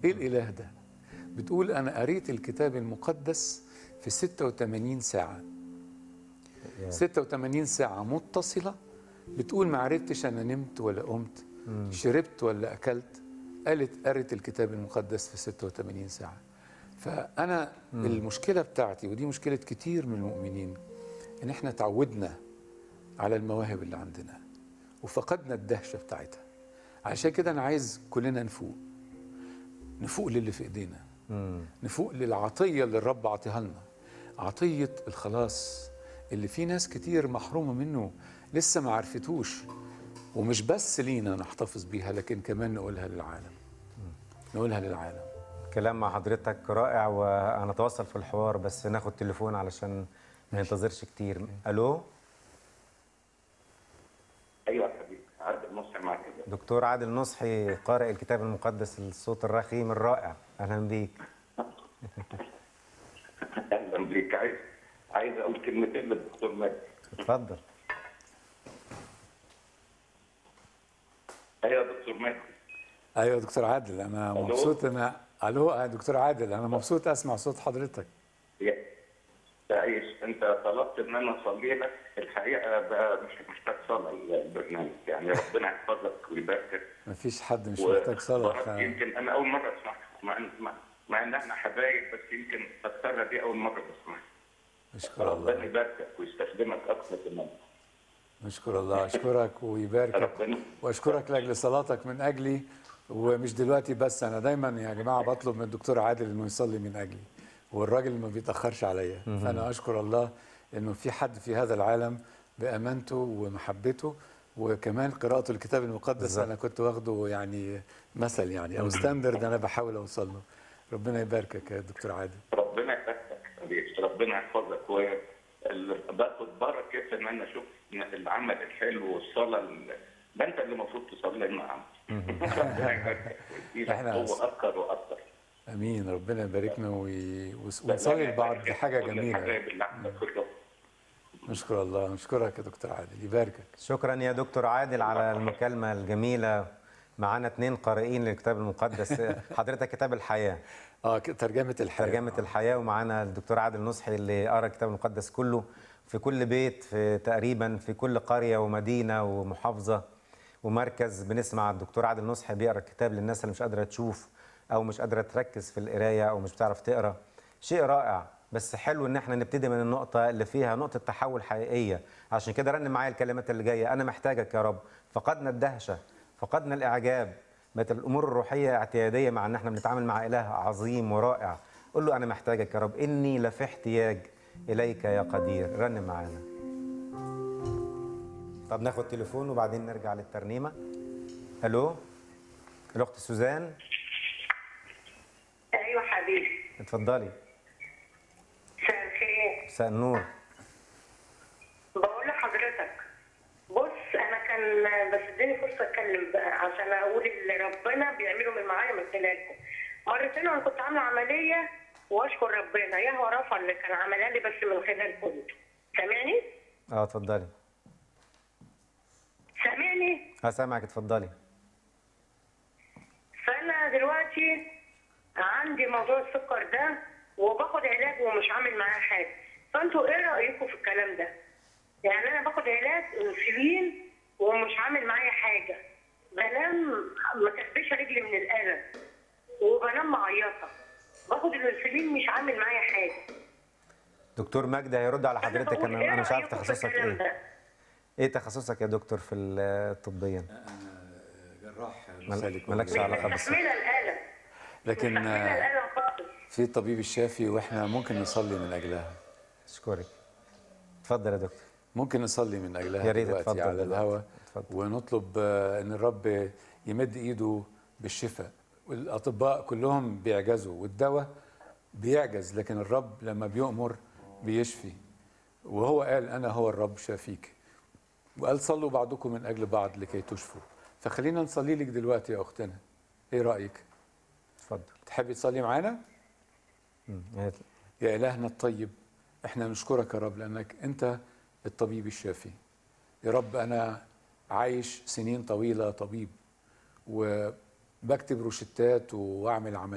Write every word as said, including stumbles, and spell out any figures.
ايه الاله ده؟ بتقول انا قريت الكتاب المقدس في ستة وثمانين ساعة، ستة وثمانين ساعة متصلة. بتقول ما عرفتش انا نمت ولا قمت، شربت ولا اكلت. قالت قريت الكتاب المقدس في ستة وثمانين ساعة. فانا مم. المشكلة بتاعتي، ودي مشكلة كتير من المؤمنين، ان احنا تعودنا على المواهب اللي عندنا وفقدنا الدهشة بتاعتها. عشان كده انا عايز كلنا نفوق، نفوق للي في ايدينا، مم. نفوق للعطية اللي الرب عطيها لنا، عطية الخلاص اللي في ناس كتير محرومة منه لسه ما عرفتوش. ومش بس لينا نحتفظ بيها، لكن كمان نقولها للعالم، نقولها للعالم. كلام مع حضرتك رائع، وهنتواصل في الحوار، بس ناخد تليفون علشان ما ينتظرش كتير. الو. ايوه حبيبي، عادل نصحي معاك. دكتور عادل نصحي، قارئ الكتاب المقدس، الصوت الرخيم الرائع. اهلا بيك. اهلا بيك. عايز عايز اقول كلمتين للدكتور مجدي. اتفضل. ايوه يا دكتور مجدي. ايوه يا دكتور عادل، انا ألو. مبسوط. انا الو يا دكتور عادل، انا مبسوط اسمع صوت حضرتك. يا عايش، انت طلبت ان انا اصلي لك. الحقيقه بقى مش محتاج صلاه البرنامج، يعني ربنا يحفظك ويباركك. مفيش حد مش محتاج صلاه. يمكن انا اول مره اسمعك، مع ان مع ان احنا حبايب، بس يمكن السره دي اول مره بسمعها. اشكر الله. ربنا يباركك ويستخدمك اكثر كمان. نشكر الله. اشكرك ويباركك، واشكرك لاجل صلاتك من اجلي. ومش دلوقتي بس، انا دايما يا جماعه بطلب من الدكتور عادل انه يصلي من اجلي، والراجل ما بيتاخرش عليا. فانا اشكر الله انه في حد في هذا العالم بامانته ومحبته وكمان قراءته الكتاب المقدس بالزبط. انا كنت واخده يعني مثل يعني او ستاندرد انا بحاول اوصل له. ربنا يباركك يا دكتور عادل. ربنا يباركك، ربنا يحفظك. وباخد بركه ان انا اشوف العمل الحلو والصلاه. ده انت اللي المفروض تصلي لنا عنه. ربنا يباركك احنا هو اكتر واكتر. امين. ربنا يباركنا ونصلي لبعض. دي حاجه جميله. نشكر الله. نشكرك يا دكتور عادل، يباركك. شكرا يا دكتور عادل على المكالمه الجميله. معانا اثنين قارئين للكتاب المقدس. حضرتك كتاب الحياه. اه ترجمه الحياه. ترجمه آه. الحياه. ومعانا الدكتور عادل نصحي اللي قرا الكتاب المقدس كله في كل بيت، في تقريبا في كل قريه ومدينه ومحافظه ومركز. بنسمع الدكتور عادل نصحي بيقرا الكتاب للناس اللي مش قادره تشوف او مش قادره تركز في القرايه او مش بتعرف تقرا. شيء رائع. بس حلو ان احنا نبتدي من النقطه اللي فيها نقطه تحول حقيقيه. عشان كده رن معايا الكلمات اللي جايه. انا محتاجك يا رب. فقدنا الدهشه، فقدنا الاعجاب، بقت الامور الروحيه اعتياديه مع ان احنا بنتعامل مع اله عظيم ورائع. قول له انا محتاجك يا رب، اني لفي احتياج اليك يا قدير. رن معانا. طب ناخد تليفون وبعدين نرجع للترنيمه. الو. الاخت سوزان. ايوه حبيبي. اتفضلي. مساء الخير. مساء النور. بقول لحضرتك، بص انا كان بس اديني فرصه اتكلم بقى عشان اقول اللي ربنا بيعمله من معايا من خلالكم. مرتين انا كنت عامله عمليه واشكر ربنا، يهوى رفع اللي كان عملها لي بس من خلالكم. سامعني؟ اه اتفضلي. سامعني؟ اه سامعك، اتفضلي. فانا دلوقتي عندي موضوع السكر ده وباخد علاج ومش عامل معاه حاجه. فانتوا ايه رايكم في الكلام ده؟ يعني انا باخد علاج انسولين ومش عامل معايا حاجه. بنام مكبشه رجلي من الالم وبنام معيطه. باخد الانسولين مش عامل معايا حاجه. دكتور مجدي هيرد على حضرتك. انا إيه انا مش عارف تخصصك ايه. ده؟ ايه تخصصك يا دكتور في الطبيا؟ انا جراح مسالك. مالكش علاقه بالصحه. مستحمله الالم. لكن مستحمله الالم خالص. في الطبيب الشافي واحنا ممكن نصلي من اجلها. اشكرك. اتفضل يا دكتور. ممكن نصلي من اجلها يا ريت. دلوقتي على الهواء ونطلب ان الرب يمد ايده بالشفاء. والاطباء كلهم بيعجزوا والدواء بيعجز، لكن الرب لما بيؤمر بيشفي. وهو قال انا هو الرب شافيك، وقال صلوا بعضكم من اجل بعض لكي تشفوا. فخلينا نصلي لك دلوقتي يا اختنا. ايه رايك؟ اتفضل. تحبي تصلي معانا؟ يا الهنا الطيب، احنا نشكرك يا رب لانك انت الطبيب الشافي. يا رب انا عايش سنين طويله طبيب وبكتب روشتات واعمل عمليات